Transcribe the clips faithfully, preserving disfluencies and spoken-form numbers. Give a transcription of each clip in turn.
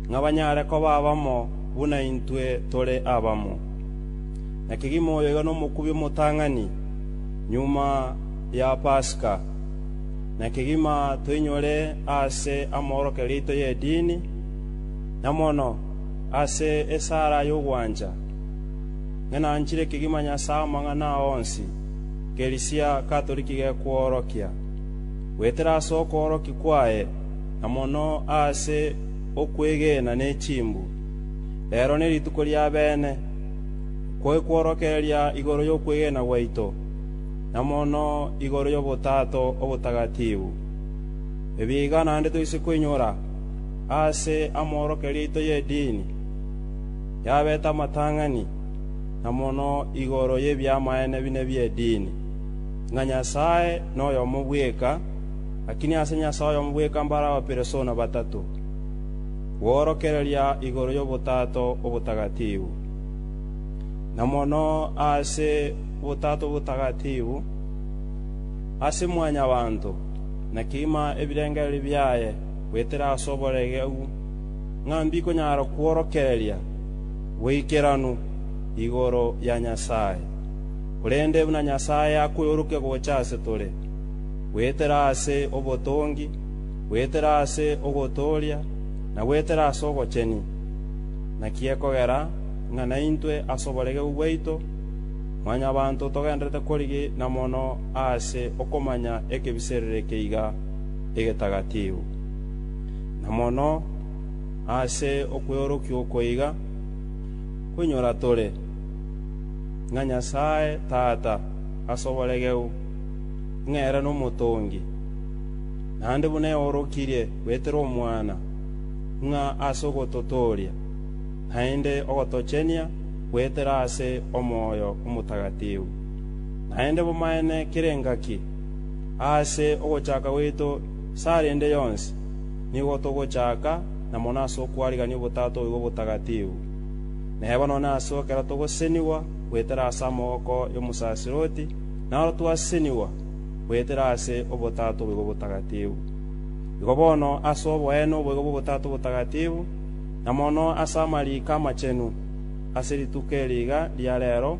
ngabanyare ko babamo buna intwe tore abamo na kigimo yoga no mukubi mutangani nyuma ya Pasika na kigima tuinyore ase amoro kelito ye dini namono ase esara yogwanja ngena anchire kigima nyasa mangana onsi kelisia katoliki ge kuorokia wetera so kuoroki kwae namono ase okwege na nechimbu lero ne lituko lya bene kwe kuorokeria igoro yo kwege na waito namono igoro yo botato obutagatifu ebiga nande tuise kwinyora ase amoro kelito ye dini yabeta matangani namono igoro ye byamaene bine bye dini nganya sae no yo mubweka lakini ase nyasaye yo mubweka mbara wa persona batatu worokereria igoro yo botato obutagatifu namono ase botato butagatifu ase mwanya bantu nakima ebirengeri byaye wetera asoboregeu ngambi ko nyaro kuorokereria weikeranu igoro ya nyasaye kurende buna nyasaye akuyuruke gochase tole wetera ase obotongi wetera ase ogotoria na wetera ase ogocheni nakiekogera ngana intwe asoborege ubweito mwanya abantu togendrete korigi namono ase okomanya ekebiserere keiga egetagatifu namono ase okuyoroki okoiga kunyora tole nganya sae tata asoboregeu ngera no mutongi nande bune orokirie wetero mwana nga asogototoria hainde ogotochenia wetera ase omoyo omutagatifu naende bumaene kirengaki ase ogochaka weto sarende yonsi nigo togochaka na monaso kwariga butato igo butagatifu neba nona aso kera togoseniwa wetera ase amoko yomusasiroti naro twaseniwa wetera ase obutato igo butagatifu igo bono aso boeno igo butato butagatifu na mono asamarika amachenu aseritukeriga lya lero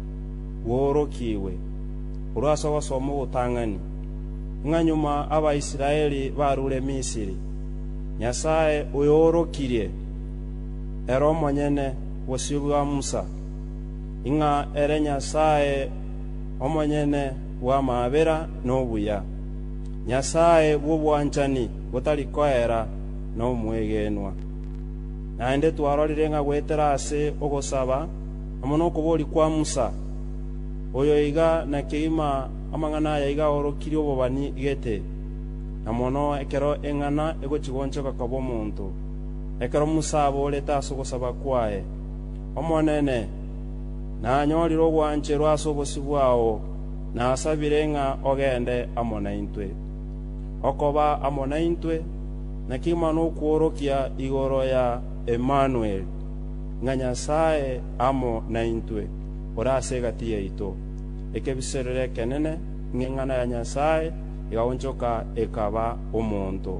worokiwe uraso gosomo gutangani nganyuma aba Israeli barure Misiri nyasaye uyorokirie ero monyene wosibwa Musa inga ere nyasaye omonyene wa mabera nobuya nyasaye bubwanchani butalikoera no mwegenwa naende twarorire nga gwetera ase ogosaba amono okobori kwa Musa oyo iga na keima amangana ya iga orokiri obobani gete namono ekero engana egochigonchoka kabo muntu ekero Musa aboleta ase ogosaba kwae omonene nanyorire ogwanche rwase obosibwao nasabire nga ogende amona intwe okoba amona intwe nakima no kuorokia igoro ya Emmanuel nganya sae amo na intwe orase gati yaito ekebiserere kenene ngengana ya nyasaye igawonchoka ekaba omonto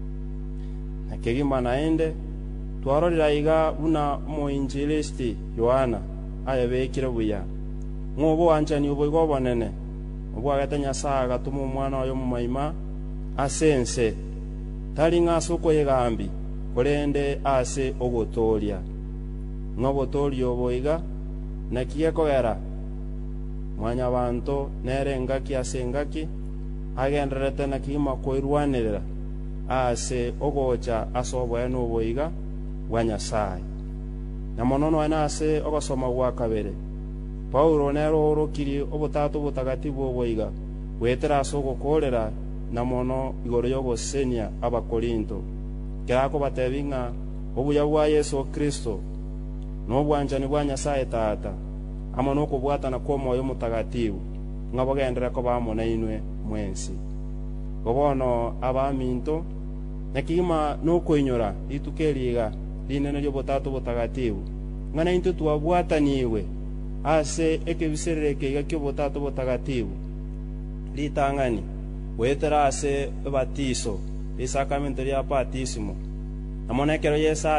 nakegima naende twarorira iga buna moinjilisti Yohana ayabekire buya ngobo wanchani uboigo bonene ubwo agata nyasaye gatuma umwana oyo mumaima asense talinga soko yegambi korende ase ogotoria ngobotorio boiga nakiyekogera mwanya bantu nerengaki asengaki agenderete nakima koirwanirira ase ogocha asobweno boiga wa nyasaye namonono ana ase ogosoma gwa kabere Paulo nero orokiri obutato butagatifu boiga wetera ase ogokorera namono igoro yogosenia abakorinto kirako batebinga obuya bwa Yesu Kristo no bwanjani bwa nyasaye tata amono okubwata na kwa moyo mutagatifu ngabogendera ko bamona inwe mwensi gobono abaminto nakima no koinyora itukeriga linene lyo botato butagatifu ngana into twabwataniwe ase ekebiserere keiga kyo botato butagatifu litangani wetera ase batiso isakramento lya batismo namonekero yesa